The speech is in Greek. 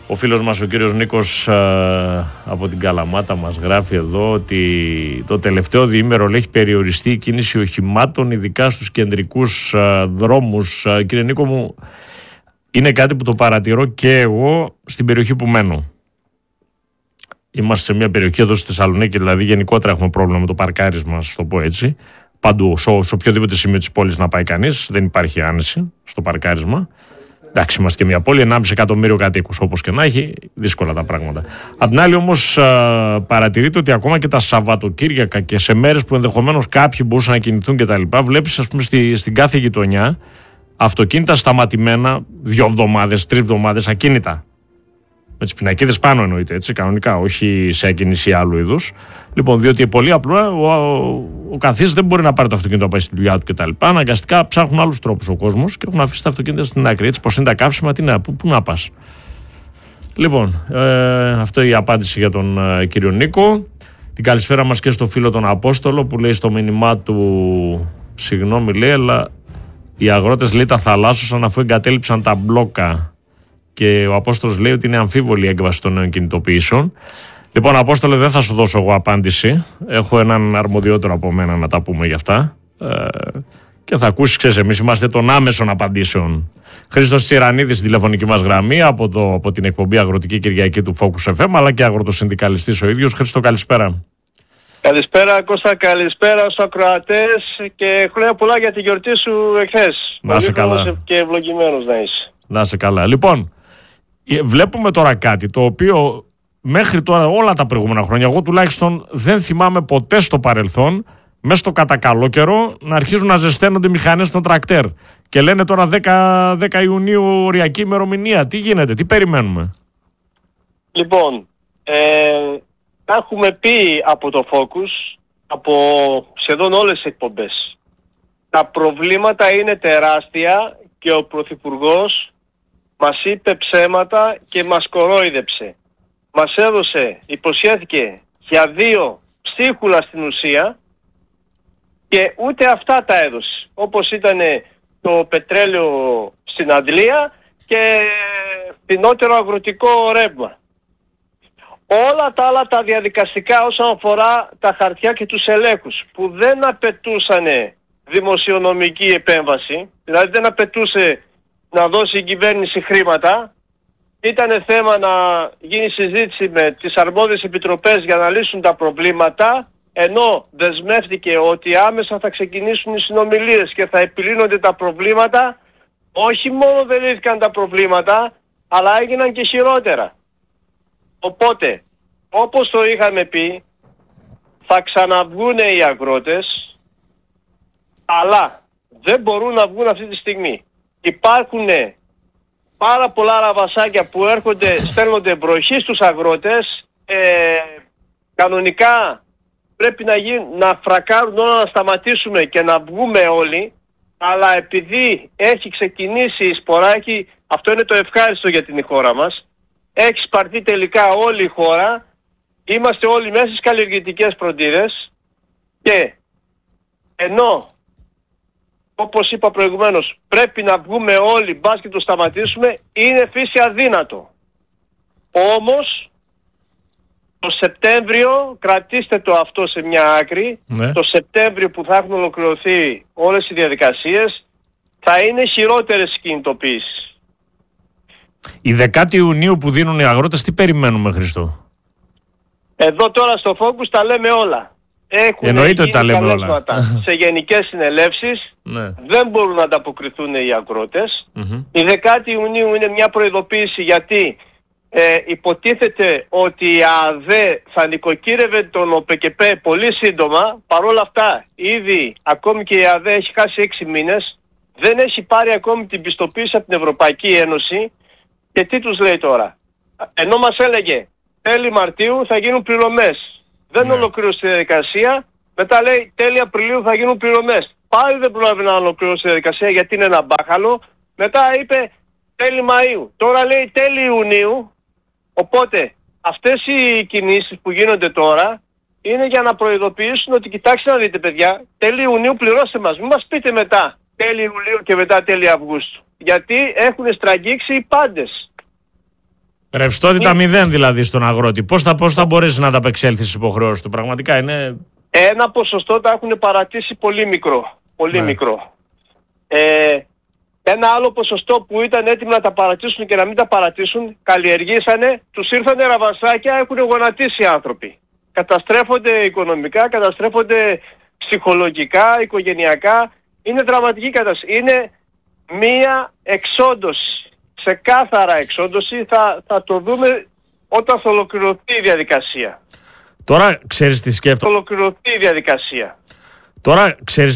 Ο φίλος μας ο κύριος Νίκος από την Καλαμάτα μας γράφει εδώ ότι το τελευταίο διήμερο έχει περιοριστεί η κίνηση οχημάτων, ειδικά στους κεντρικούς δρόμους. Κύριε Νίκο μου, είναι κάτι που το παρατηρώ και εγώ στην περιοχή που μένω. Είμαστε σε μια περιοχή εδώ στη Θεσσαλονίκη, δηλαδή γενικότερα έχουμε πρόβλημα με το παρκάρισμα, στο το πω έτσι. Παντού, σε οποιοδήποτε σημείο της πόλης να πάει κανείς, δεν υπάρχει άνεση στο παρκάρισμα. Εντάξει, είμαστε και μια πόλη, 1,5 εκατομμύριο κατοίκους, όπως και να έχει, δύσκολα τα πράγματα. Απ' την άλλη όμως παρατηρείτε ότι ακόμα και τα Σαββατοκύριακα και σε μέρες που ενδεχομένως κάποιοι μπορούσαν να κινηθούν κτλ., βλέπεις ας πούμε στην κάθε γειτονιά αυτοκίνητα σταματημένα 2 εβδομάδες, 3 εβδομάδες ακίνητα. Με τις πινακίδες πάνω εννοείται, έτσι, κανονικά, όχι σε ακίνηση άλλου είδους. Λοιπόν, διότι πολύ απλά ο καθής δεν μπορεί να πάρει το αυτοκίνητο να πάει στη δουλειά του κτλ. Αναγκαστικά ψάχνουν άλλους τρόπους ο κόσμος και έχουν αφήσει τα αυτοκίνητα στην άκρη. Έτσι, πως είναι τα καύσιμα, πού να πας. Λοιπόν, αυτό η απάντηση για τον κύριο Νίκο. Την καλησπέρα μας και στο φίλο τον Απόστολο που λέει στο μήνυμά του, συγγνώμη λέει, αλλά οι αγρότες λέει τα θαλάσσωσαν αφού εγκατέλειψαν τα μπλόκα. Και ο Απόστολος λέει ότι είναι αμφίβολη η έκβαση των νέων κινητοποιήσεων. Λοιπόν, Απόστολε, δεν θα σου δώσω εγώ απάντηση. Έχω έναν αρμοδιότερο από μένα να τα πούμε γι' αυτά. Και θα ακούσεις, ξέρεις, εμείς είμαστε των άμεσων απαντήσεων. Χρήστος Τσιρανίδης στην τηλεφωνική μας γραμμή από την εκπομπή Αγροτική Κυριακή του Focus FM, αλλά και αγροτοσυνδικαλιστής ο ίδιος. Χρήστο, καλησπέρα. Καλησπέρα Κώστα, καλησπέρα στους ακροατές και χρόνια πολλά για τη γιορτή σου εχθές. Να είσαι καλά. Και ευλογημένος να είσαι. Να είσαι καλά. Λοιπόν, βλέπουμε τώρα κάτι το οποίο μέχρι τώρα όλα τα προηγούμενα χρόνια, εγώ τουλάχιστον δεν θυμάμαι ποτέ στο παρελθόν, μέσα στο κατά καλό καιρό, να αρχίζουν να ζεσταίνονται μηχανές των τρακτέρ. Και λένε τώρα 10 Ιουνίου οριακή ημερομηνία. Τι γίνεται, τι περιμένουμε? Λοιπόν, έχουμε πει από το Focus, από σχεδόν όλες τις εκπομπές, τα προβλήματα είναι τεράστια και ο Πρωθυπουργός μας είπε ψέματα και μας κορόιδεψε. Μας έδωσε, υποσχέθηκε για 2 ψίχουλα στην ουσία και ούτε αυτά τα έδωσε. Όπως ήταν το πετρέλαιο στην Αντλία και φθηνότερο αγροτικό ρεύμα. Όλα τα άλλα τα διαδικαστικά όσον αφορά τα χαρτιά και τους ελέγχους που δεν απαιτούσαν δημοσιονομική επέμβαση, δηλαδή δεν απαιτούσε να δώσει η κυβέρνηση χρήματα, ήταν θέμα να γίνει συζήτηση με τις αρμόδιες επιτροπές για να λύσουν τα προβλήματα, ενώ δεσμεύτηκε ότι άμεσα θα ξεκινήσουν οι συνομιλίες και θα επιλύνονται τα προβλήματα. Όχι μόνο δεν λύθηκαν τα προβλήματα, αλλά έγιναν και χειρότερα. Οπότε, όπως το είχαμε πει, θα ξαναβγούν οι αγρότες, αλλά δεν μπορούν να βγουν αυτή τη στιγμή. Υπάρχουν πάρα πολλά ραβασάκια που στέλνονται βροχή στους αγρότες. Κανονικά πρέπει να φρακάρουν όλα, να σταματήσουμε και να βγούμε όλοι. Αλλά επειδή έχει ξεκινήσει η σποράκι, αυτό είναι το ευχάριστο για την χώρα μας. Έχει σπαρθεί τελικά όλη η χώρα. Είμαστε όλοι μέσα στις καλλιεργητικές φροντίδες. Και ενώ, όπως είπα προηγουμένως, πρέπει να βγούμε όλοι, μπας και το σταματήσουμε, είναι φύση αδύνατο. Όμως, το Σεπτέμβριο, κρατήστε το αυτό σε μια άκρη, το Σεπτέμβριο που θα έχουν ολοκληρωθεί όλες οι διαδικασίες, θα είναι χειρότερες κινητοποιήσεις. Η 10η Ιουνίου που δίνουν οι αγρότες, τι περιμένουμε, Χριστό? Εδώ τώρα στο Focus τα λέμε όλα. Εννοείται ότι τα λέμε όλα. Σε γενικές συνελεύσεις δεν μπορούν να ανταποκριθούν οι αγρότες. Η 10η Ιουνίου είναι μια προειδοποίηση γιατί υποτίθεται ότι η ΑΔΕ θα νοικοκύρευε τον ΟΠΕΚΕΠΕ πολύ σύντομα. Παρ' όλα αυτά, ήδη ακόμη και η ΑΔΕ έχει χάσει 6 μήνες, δεν έχει πάρει ακόμη την πιστοποίηση από την Ευρωπαϊκή Ένωση. Και τι τους λέει τώρα? Ενώ μας έλεγε τέλη Μαρτίου θα γίνουν πληρωμές. Δεν ολοκλήρωσε τη διαδικασία. Μετά λέει τέλη Απριλίου θα γίνουν πληρωμές. Πάλι δεν πρόλαβε να ολοκληρώσει τη διαδικασία γιατί είναι ένα μπάχαλο. Μετά είπε τέλη Μαΐου. Τώρα λέει τέλη Ιουνίου. Οπότε αυτές οι κινήσεις που γίνονται τώρα είναι για να προειδοποιήσουν ότι κοιτάξτε να δείτε παιδιά, τέλη Ιουνίου πληρώστε μας. Μην μας πείτε μετά τέλη Ιουλίου και μετά τέλη Αυγούστου. Γιατί έχουν στραγγίξει οι πάντες. Ρευστότητα 0 δηλαδή στον αγρότη. Πώς θα μπορέσει να ανταπεξέλθει στις υποχρεώσεις του? Πραγματικά είναι... Ένα ποσοστό τα έχουν παρατήσει πολύ μικρό. Πολύ μικρό. Ένα άλλο ποσοστό που ήταν έτοιμοι να τα παρατήσουν και να μην τα παρατήσουν, καλλιεργήσανε, τους ήρθανε ραβασάκια, έχουν γονατίσει οι άνθρωποι. Καταστρέφονται οικονομικά, καταστρέφονται ψυχολογικά, οικογενειακά. Είναι δραματική κατάσταση. Είναι μία εξόντωση. Ξεκάθαρα εξόντωση. Θα το δούμε όταν θα ολοκληρωθεί η διαδικασία. Τώρα ξέρεις τι σκέφτομαι. Θα ολοκληρωθεί η διαδικασία. Τώρα ξέρεις